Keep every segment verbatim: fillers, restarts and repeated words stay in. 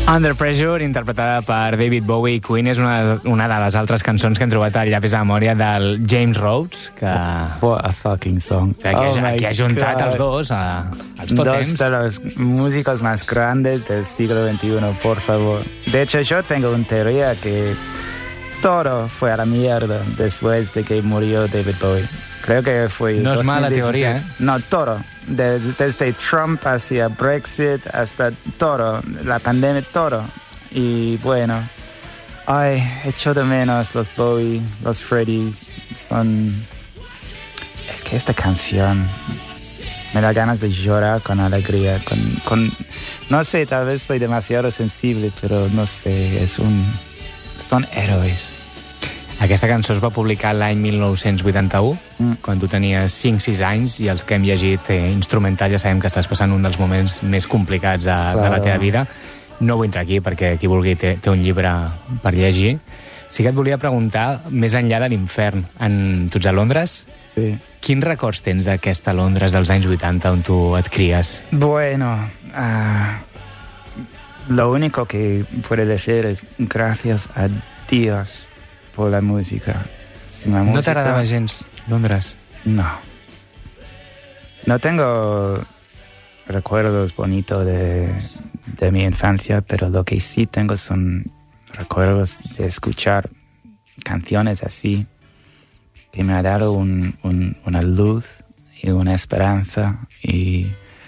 Under Pressure, interpretada per David Bowie i Queen, és una, una de les altres cançons que hem trobat al llapis de memòria del James Rhodes, que... What a fucking song. Que aquí, oh ha, aquí ha juntat God. els dos, a, als tòtems. Dos de los músicos más grandes del siglo veintiuno, por favor. De hecho, yo tengo una teoría que todo fue a la mierda después de que murió David Bowie. Creo que fue... No es mala teoría, ¿eh? No, todo. De, desde Trump hacia Brexit hasta todo. La pandemia, todo. Y bueno... Ay, echo de menos los Bowie, los Freddys. Son... Es que esta canción me da ganas de llorar con alegría. Con, con... No sé, tal vez soy demasiado sensible, pero no sé, es un... Son héroes. Aquesta cançó es va publicar l'any mil nou-cents vuitanta-u, mm. quan tu tenies cinc sis anys, i els que hem llegit eh, instrumental ja sabem que estàs passant un dels moments més complicats de, claro. de la teva vida. No vull entrar aquí perquè qui vulgui té, té un llibre per llegir. Sí que et volia preguntar, més enllà de l'infern, en... tu ets a Londres? Sí. Quins records tens d'aquesta Londres dels anys vuitanta on tu et cries? Bueno, uh, lo único que puedo decir es gracias a Dios por la música. Sin la ¿No música, te agradaba gens Londres? No. No tengo recuerdos bonitos de, de mi infancia, pero lo que sí tengo son recuerdos de escuchar canciones así, que me ha dado un, un, una luz y una esperanza. Y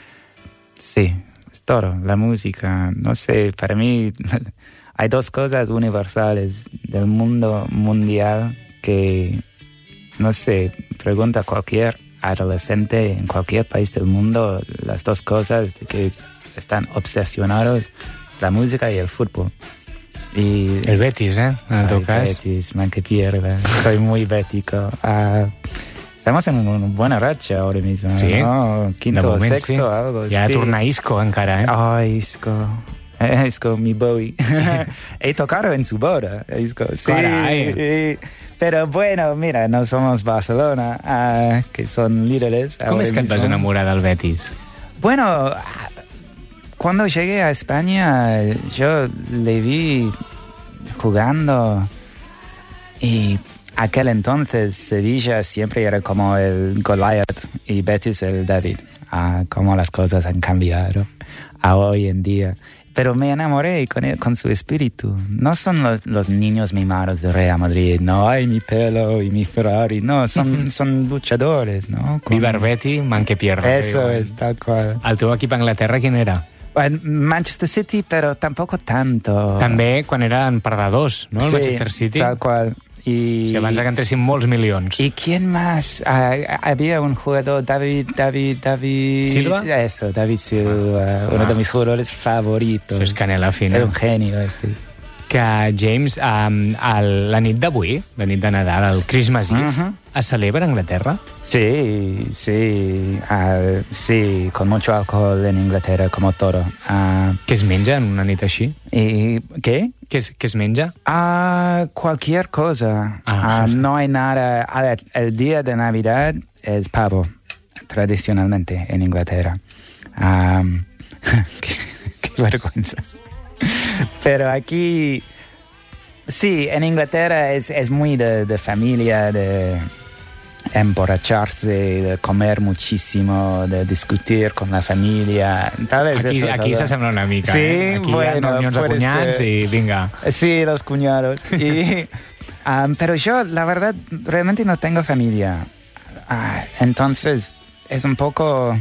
sí, es todo. La música, no sé, para mí... Hay dos cosas universales del mundo mundial que, no sé, pregunta a cualquier adolescente en cualquier país del mundo, las dos cosas de que están obsesionados, es la música y el fútbol. Y el Betis, ¿eh? En el teu cas. Betis, man, que pierda. Soy muy bético. Uh, estamos en una buena racha ahora mismo, sí, ¿no? Quinto o sexto, sí. algo. Ja sí. torna Isco encara, eh? Ay, Isco... Es con mi Bowie. He tocado en su boda. Es con, sí, Caray. Pero bueno, mira, no somos Barcelona, uh, que son líderes. ¿Cómo es que te vas a enamorar del Betis? Bueno, cuando llegué a España, yo le vi jugando y aquel entonces Sevilla siempre era como el Goliath y Betis el David. Uh, como las cosas han cambiado a hoy en día. Pero me enamoré con, él, con su espíritu. No son los, los niños mimados de Real Madrid, no, hay mi pelo y mi Ferrari, no, son, son luchadores, ¿no? Con... Viva el Betis, man que pierda. Eso es, tal cual. El teu equip a Anglaterra quin era? Bueno, Manchester City, pero tampoco tanto. També quan eren perdedors, no? El sí, Manchester City. Tal cual. Y... Si abans que entressin molts milions. ¿Y quién más? Uh, había un jugador, David, David, David... ¿Silva? Eso, David Silva, ah. uno de mis jugadores favoritos. Això és canela fina. Era un genio, este. Que, James, um, el, la nit d'avui, la nit de Nadal, el Christmas Eve, uh-huh. es celebra a Anglaterra? Sí, sí, uh, sí, con mucho alcohol en Inglaterra, como todo. Uh, ¿Qué es menja en una nit així? ¿Y qué? ¿Qué es, qué es menja? Uh, cualquier cosa. Ah, uh, no hay nada. A ver, el día de Navidad es pavo, tradicionalmente en Inglaterra. Um, qué, qué vergüenza. Pero aquí, sí, en Inglaterra es, es muy de, de familia, de emborracharse, de comer muchísimo, de discutir con la familia. Tal vez aquí eso aquí s'assembla una mica, sí, eh? Aquí bueno, hi ha reunions de cunyats ser. I vinga. Sí, los cuñados. Y, um, pero yo, la verdad, realmente no tengo familia. Uh, entonces, es un poco...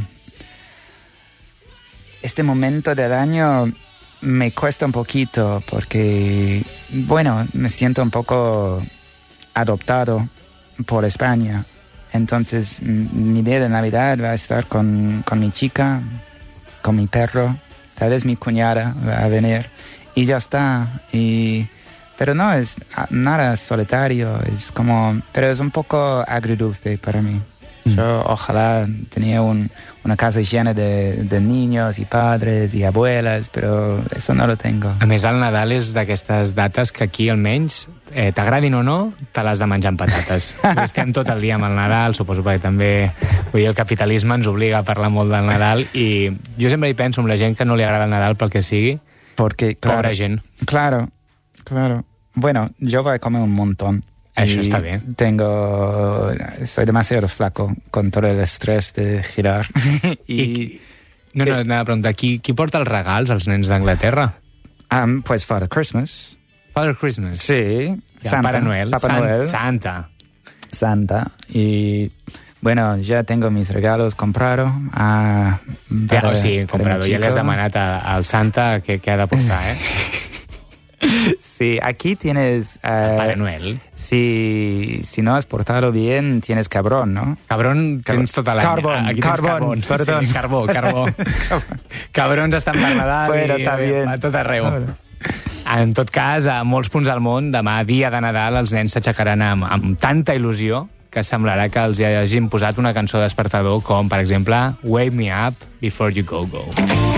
Este momento del año... Me cuesta un poquito porque, bueno, me siento un poco adoptado por España. Entonces, mi día de Navidad va a estar con, con mi chica, con mi perro, tal vez mi cuñada va a venir y ya está. Y, pero no es nada solitario, es como, pero es un poco agridulce para mí. Mm. Yo ojalá tenía un, una casa llena de, de niños y padres y abuelas, pero eso no lo tengo. A més, el Nadal és d'aquestes dates que aquí, almenys, eh, t'agradin o no, te l'has de menjar amb patates. Estem tot el dia amb el Nadal, suposo perquè també vull dir, el capitalisme ens obliga a parlar molt del Nadal, i jo sempre hi penso amb la gent que no li agrada el Nadal pel que sigui, Porque, claro, Pobra gent. Claro, claro. Bueno, yo voy a comer un montón. Eso y está bien. Tengo... Soy demasiado flaco con todo el estrés de girar. I, I no, no, anava a preguntar, qui, qui porta els regals als nens d'Anglaterra? Um, pues Father Christmas. Father Christmas? Sí. Ja, Santa. Pare Noel. Papa San, Noel. Santa. Santa. Y... Bueno, ya tengo mis regalos comprados. Uh, Ja, o sigui, comprado. Ja li has demanat a, al Santa que, que ha de portar, eh? Sí, aquí tienes... Uh, Pare Noel. Si, si no has portado bien, tienes cabrón, ¿no? Cabrón tens tota l'any. Carbón, Aquí carbón, carbón. perdón. Sí, carbó, carbó. Cabrons estan per Nadal bueno, i bien. a tot arreu. En tot cas, a molts punts del món, demà, dia de Nadal, els nens s'aixecaran amb, amb tanta il·lusió que semblarà que els hagin posat una cançó despertador com, per exemple, Wake Me Up Before You Go Go.